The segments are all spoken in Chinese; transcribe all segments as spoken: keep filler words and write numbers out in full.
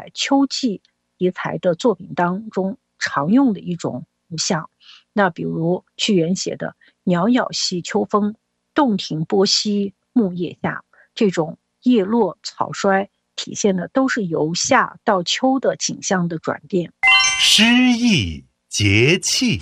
在秋季题材的作品当中常用的一种图像。那比如屈原写的袅袅系秋风，洞庭波兮木叶下，这种叶落草衰体现的都是由夏到秋的景象的转变。 诗意节气，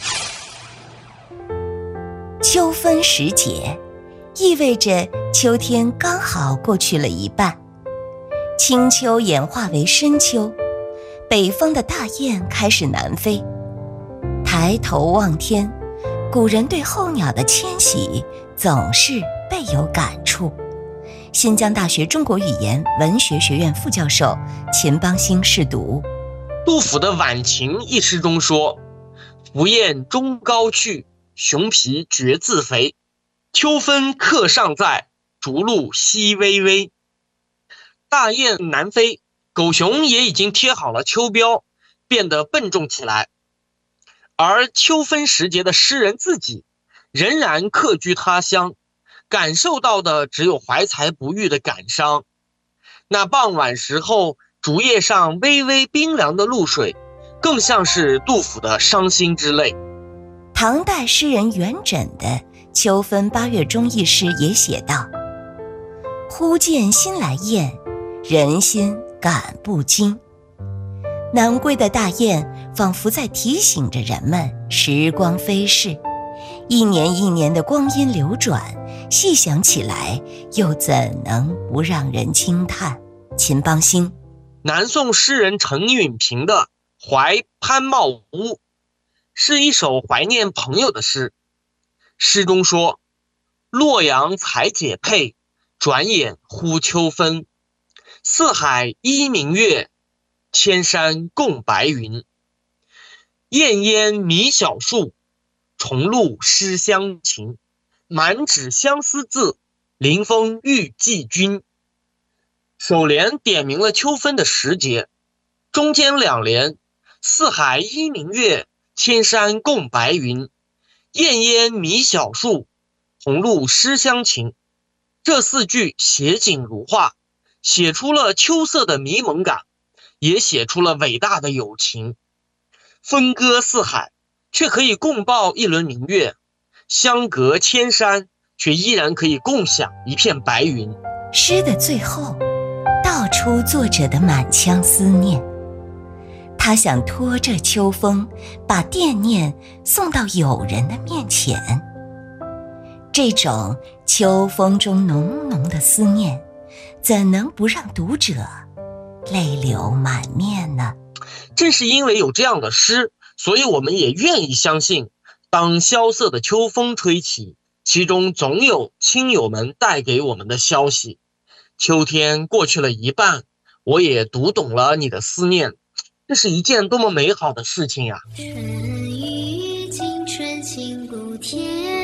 秋分时节意味着秋天刚好过去了一半，清秋演化为深秋，北方的大雁开始南飞。抬头望天，古人对候鸟的迁徙总是倍有感触。新疆大学中国语言文学学院副教授秦邦兴试读。 杜甫的《晚晴》一诗中说：凫雁中高去，熊脾决自肥。秋分客尚在，竹露淅微微。大雁南飞，狗熊也已经贴好了秋膘，变得笨重起来。而秋分时节的诗人自己仍然客居他乡，感受到的只有怀才不遇的感伤。那傍晚时候竹叶上微微冰凉的露水，更像是杜甫的伤心之泪。 唐代诗人元稹的《秋分八月中》一诗也写道：忽见新来雁，人心感不惊。南归的大雁仿佛在提醒着人们，时光飞逝，一年一年的光阴流转，细想起来又怎能不让人惊叹。秦邦兴。 南宋诗人陈允平的《怀潘茂屋》是一首怀念朋友的诗。诗中说：洛阳才解佩，转眼忽秋分。四海一明月，千山共白云。燕烟迷小树，重露湿香晴。满纸相思字，临风欲寄君。首联点明了秋分的时节，中间两联四海一明月，千山共白云，燕烟迷小树，重露湿香晴。这四句写景如画，写出了秋色的迷蒙感，也写出了伟大的友情。分割四海，却可以共报一轮明月；相隔千山，却依然可以共享一片白云。 诗的最后道出作者的满腔思念，他想拖着秋风，把惦念送到友人的面前。这种秋风中浓浓的思念，怎能不让读者泪流满面呢？ 正是因为有这样的诗，所以我们也愿意相信，当萧瑟的秋风吹起，其中总有亲友们带给我们的消息。秋天过去了一半，我也读懂了你的思念，这是一件多么美好的事情呀！ 春雨惊春清谷天，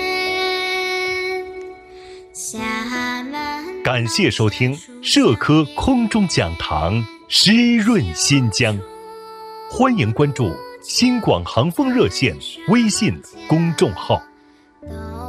夏满。 感谢收听社科空中讲堂湿润新疆，欢迎关注新广航风热线微信公众号。